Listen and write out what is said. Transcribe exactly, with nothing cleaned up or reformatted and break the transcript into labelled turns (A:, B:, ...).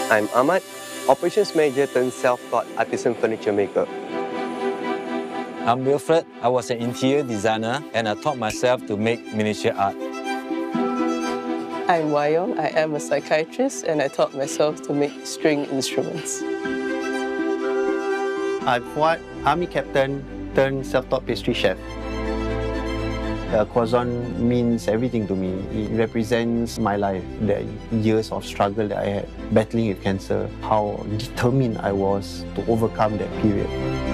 A: I'm Ahmad, Operations Manager turned self-taught artisan furniture maker.
B: I'm Wilfred. I was an interior designer and I taught myself to make miniature art.
C: I'm Wayong. I am a psychiatrist and I taught myself to make string instruments.
D: I'm Fuad, Army Captain turned self-taught pastry chef. The croissant means everything to me. It represents my life, the years of struggle that I had battling with cancer, how determined I was to overcome that period.